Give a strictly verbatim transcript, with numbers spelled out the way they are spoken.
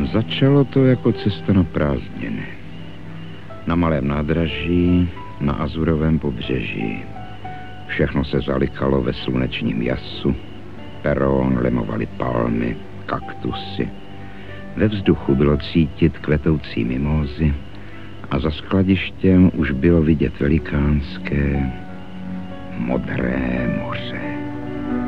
Začalo to jako cesta na prázdniny. Na malém nádraží, na azurovém pobřeží. Všechno se zalikalo ve slunečním jasu. Perón lemovaly palmy, kaktusy. Ve vzduchu bylo cítit kvetoucí mimózy a za skladištěm už bylo vidět velikánské modré moře.